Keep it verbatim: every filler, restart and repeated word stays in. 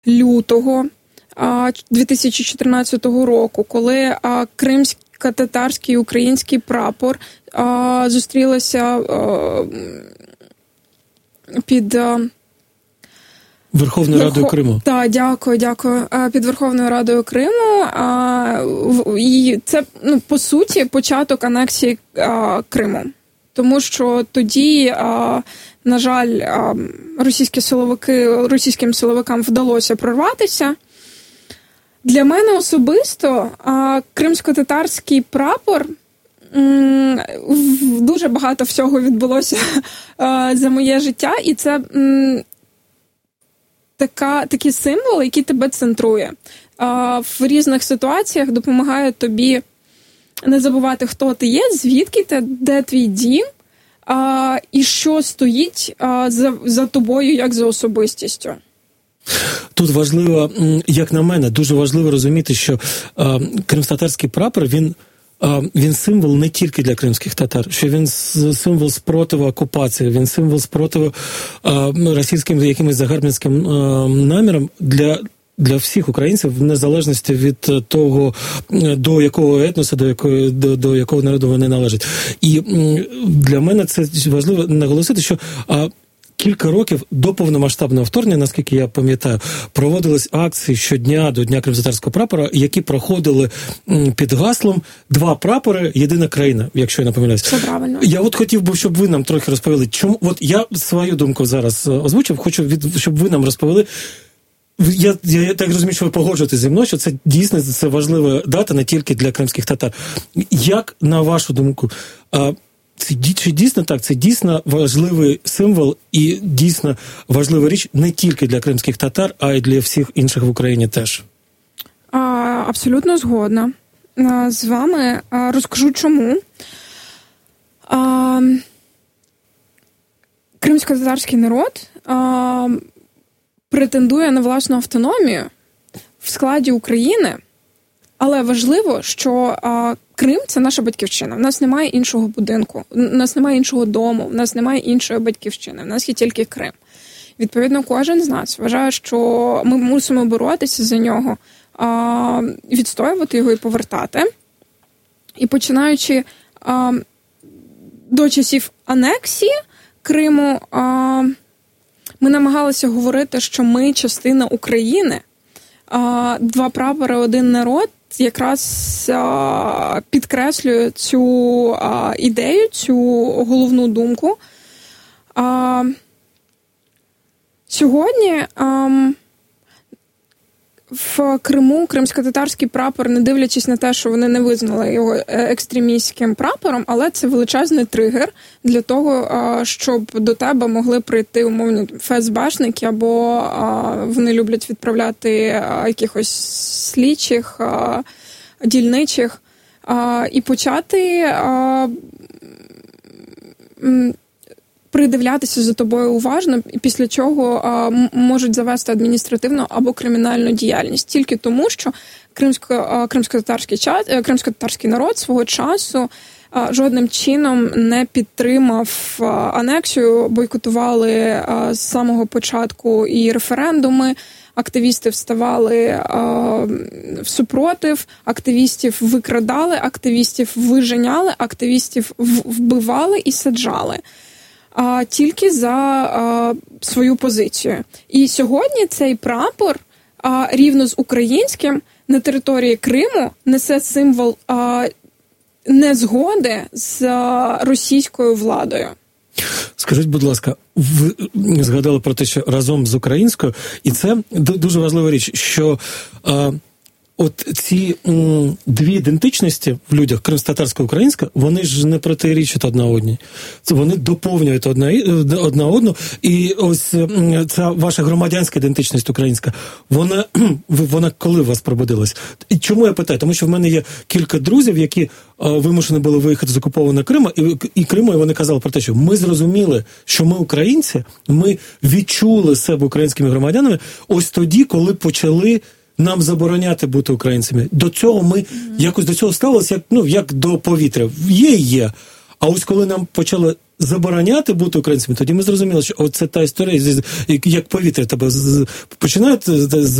лютого дві тисячі чотирнадцятого року, коли кримсько-татарський і український прапор зустрілися під Верховною Верхов... Радою Криму. Так, дякую, дякую. Під Верховною Радою Криму. І це, ну, по суті, початок анексії Криму. Тому що тоді, на жаль, російські силовики, російським силовикам вдалося прорватися. Для мене особисто кримсько-татарський прапор, дуже багато всього відбулося за моє життя, і це така, такий символ, який тебе центрує. В різних ситуаціях допомагає тобі не забувати, хто ти є, звідки ти, де твій дім, і що стоїть за, за тобою, як за особистістю. Тут важливо, як на мене, дуже важливо розуміти, що е, кримсько-татарський прапор, він, е, він символ не тільки для кримських татар, що він символ спротиву окупації, він символ спротиву е, російським якимось загарбницьким е, намірам для для всіх українців, в незалежності від того, до якого етносу, до якого, до, до якого народу вони належать. І для мене це важливо наголосити, що а, кілька років до повномасштабного вторгнення, наскільки я пам'ятаю, проводились акції щодня до Дня кримськотатарського прапора, які проходили під гаслом «Два прапори, єдина країна», якщо я не помиляюсь. Це правильно. Я от хотів би, щоб ви нам трохи розповіли, чому, от я свою думку зараз озвучив, хочу, від, щоб ви нам розповіли. Я, я, я так розумію, що ви погоджуєтесь зі мною, що це дійсно це важлива дата не тільки для кримських татар. Як, на вашу думку, це, чи дійсно так, це дійсно важливий символ і дійсно важлива річ не тільки для кримських татар, а й для всіх інших в Україні теж? А, абсолютно згодна з вами. А, розкажу чому. А, кримсько-татарський народ а, претендує на власну автономію в складі України, але важливо, що а, Крим – це наша батьківщина. У нас немає іншого будинку, у нас немає іншого дому, у нас немає іншої батьківщини, у нас є тільки Крим. Відповідно, кожен з нас вважає, що ми мусимо боротися за нього, а, відстоювати його і повертати. І починаючи а, до часів анексії Криму, а, ми намагалися говорити, що ми частина України. А, два прапори, один народ якраз а, підкреслює цю а, ідею, цю головну думку. А, сьогодні а, в Криму кримсько-татарський прапор, не дивлячись на те, що вони не визнали його екстремістським прапором, але це величезний тригер для того, щоб до тебе могли прийти умовні ФСБшники, або вони люблять відправляти якихось слідчих, дільничих, і почати придивлятися за тобою уважно, і після чого а, можуть завести адміністративну або кримінальну діяльність. Тільки тому, що кримсько, а, кримсько-татарський, час, кримсько-татарський народ свого часу а, жодним чином не підтримав а, анексію, бойкотували а, з самого початку і референдуми, активісти вставали а, в супротив, активістів викрадали, активістів виженяли, активістів вбивали і саджали. А, тільки за а, свою позицію. І сьогодні цей прапор а, рівно з українським на території Криму несе символ а, незгоди з а, російською владою. Скажіть, будь ласка, ви згадали про те, що разом з українською, і це дуже важлива річ, що а, от ці м, дві ідентичності в людях, кримсько-татарська, українська, вони ж не протирічать одна одній. Це вони доповнюють одна, одна одну. І ось ця ваша громадянська ідентичність українська, вона, вона коли у вас пробудилась? І чому я питаю? Тому що в мене є кілька друзів, які а, вимушені були виїхати з окупованого Криму, і, і Криму, і вони казали про те, що ми зрозуміли, що ми українці, ми відчули себе українськими громадянами ось тоді, коли почали нам забороняти бути українцями. До цього ми mm-hmm. якось до цього ставилися як, ну, як до повітря. Є і є. А ось коли нам почали забороняти бути українцями, тоді ми зрозуміли, що оце та історія, як повітря тебе починають